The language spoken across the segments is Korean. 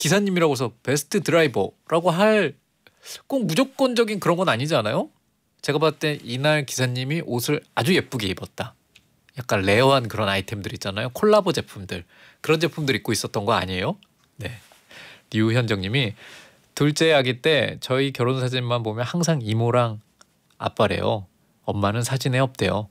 기사님이라고 해서 베스트 드라이버라고 할 꼭 무조건적인 그런 건 아니잖아요. 제가 봤을 때 이날 기사님이 옷을 아주 예쁘게 입었다. 약간 레어한 그런 아이템들 있잖아요. 콜라보 제품들. 그런 제품들 입고 있었던 거 아니에요? 네. 류현정님이 둘째 아기 때 저희 결혼 사진만 보면 항상 이모랑 아빠래요. 엄마는 사진에 없대요.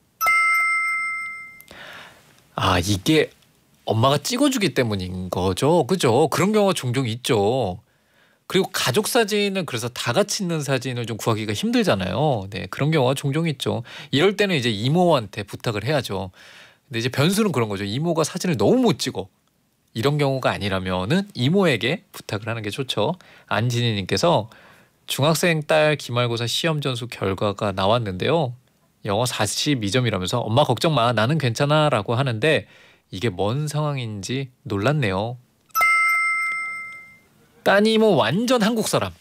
아, 이게 엄마가 찍어주기 때문인 거죠. 그죠? 그런 경우가 종종 있죠. 그리고 가족 사진은 그래서 다 같이 있는 사진을 좀 구하기가 힘들잖아요. 네, 그런 경우가 종종 있죠. 이럴 때는 이제 이모한테 부탁을 해야죠. 근데 이제 변수는 그런 거죠. 이모가 사진을 너무 못 찍어. 이런 경우가 아니라면은 이모에게 부탁을 하는 게 좋죠. 안진희님께서 중학생 딸 기말고사 시험 점수 결과가 나왔는데요. 영어 42점이라면서 엄마 걱정 마 나는 괜찮아 라고 하는데 이게 뭔 상황인지 놀랐네요. 따님은 완전 한국 사람.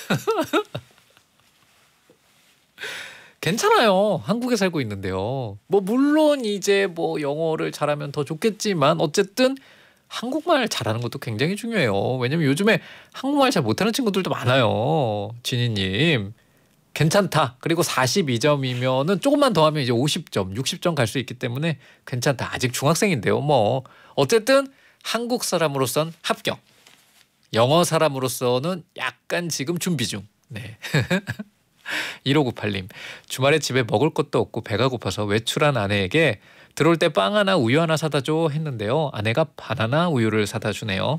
괜찮아요. 한국에 살고 있는데요. 뭐 물론 이제 뭐 영어를 잘하면 더 좋겠지만 어쨌든 한국말 잘하는 것도 굉장히 중요해요. 왜냐면 요즘에 한국말 잘 못하는 친구들도 많아요. 진희님. 괜찮다. 그리고 42점이면은 조금만 더 하면 이제 50점, 60점 갈 수 있기 때문에 괜찮다. 아직 중학생인데요. 뭐 어쨌든 한국 사람으로선 합격. 영어 사람으로서는 약간 지금 준비 중. 네. 1598님. 주말에 집에 먹을 것도 없고 배가 고파서 외출한 아내에게 들어올 때 빵 하나 우유 하나 사다 줘 했는데요. 아내가 바나나 우유를 사다 주네요.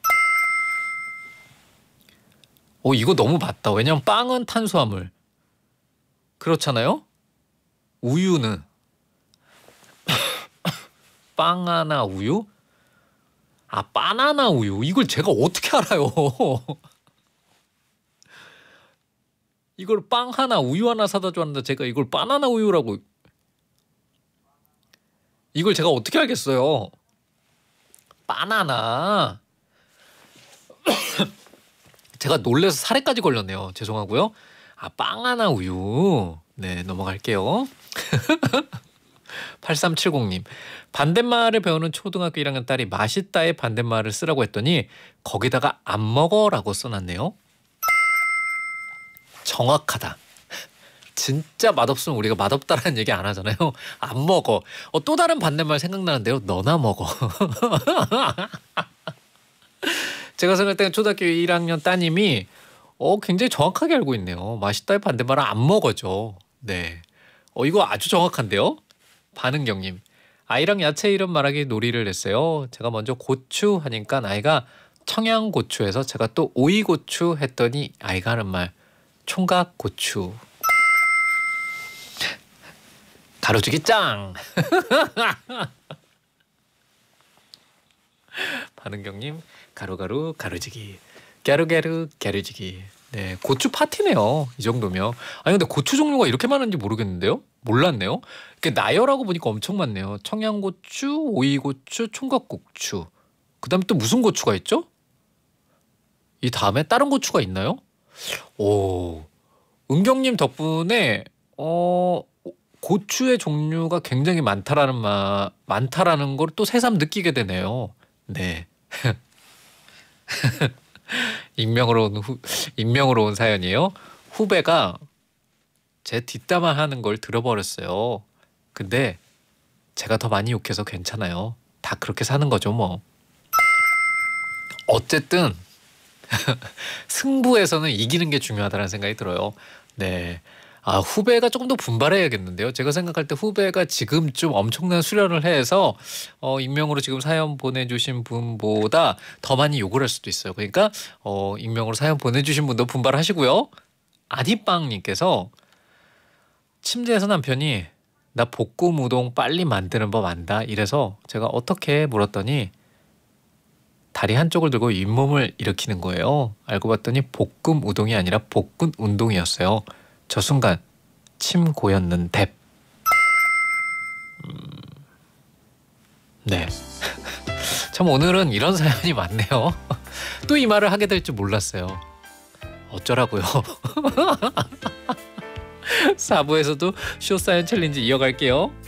이거 너무 맞다. 왜냐면 빵은 탄수화물. 그렇잖아요. 우유는 빵 하나 우유? 아, 바나나 우유. 이걸 제가 어떻게 알아요? 이걸 빵 하나 우유 하나 사다 줬는데 제가 이걸 바나나 우유라고. 이걸 제가 어떻게 알겠어요? 바나나. 제가 놀래서 살해까지 걸렸네요. 죄송하고요. 아, 빵 하나 우유. 네, 넘어갈게요. 8370님. 반대말을 배우는 초등학교 1학년 딸이 맛있다의 반대말을 쓰라고 했더니 거기다가 안 먹어라고 써놨네요. 정확하다. 진짜 맛없으면 우리가 맛없다라는 얘기 안 하잖아요. 안 먹어. 또 다른 반대말 생각나는데요. 너나 먹어. 제가 생각할 때는 초등학교 1학년 따님이 굉장히 정확하게 알고 있네요. 맛있다의 반대말은 안 먹어죠. 네. 이거 아주 정확한데요. 반은경님. 아이랑 야채 이름 말하기 놀이를 했어요. 제가 먼저 고추 하니까 아이가 청양고추해서 제가 또 오이고추 했더니 아이가 하는 말 총각고추. 가로주기 짱. 반은경님 가루가루 가루지기 갸루갸루 갸루지기. 네, 고추 파티네요. 이 정도면. 아니 근데 고추 종류가 이렇게 많은지 모르겠는데요. 몰랐네요. 이렇게 나열하고 보니까 엄청 많네요. 청양고추, 오이고추, 총각고추. 그다음에 또 무슨 고추가 있죠? 이 다음에 다른 고추가 있나요? 오, 은경님 덕분에 고추의 종류가 굉장히 많다라는 걸 또 새삼 느끼게 되네요. 네. 익명으로 온 사연이에요. 후배가 제 뒷담화 하는 걸 들어버렸어요. 근데 제가 더 많이 욕해서 괜찮아요. 다 그렇게 사는 거죠 뭐. 어쨌든 승부에서는 이기는 게 중요하다는 생각이 들어요. 네. 아, 후배가 조금 더 분발해야겠는데요. 제가 생각할 때 후배가 지금 좀 엄청난 수련을 해서 익명으로 지금 사연 보내주신 분보다 더 많이 욕을 할 수도 있어요. 그러니까 익명으로 사연 보내주신 분도 분발하시고요. 아디빵님께서 침대에서 남편이 나 볶음 우동 빨리 만드는 법 안다 이래서 제가 어떻게 물었더니 다리 한쪽을 들고 잇몸을 일으키는 거예요. 알고 봤더니 볶음 우동이 아니라 복근 운동이었어요. 저 순간 침 고였는 뎁. 네. 참 오늘은 이런 사연이 많네요. 또 이 말을 하게 될 줄 몰랐어요. 어쩌라고요. 4부에서도 쇼 사연 챌린지 이어갈게요.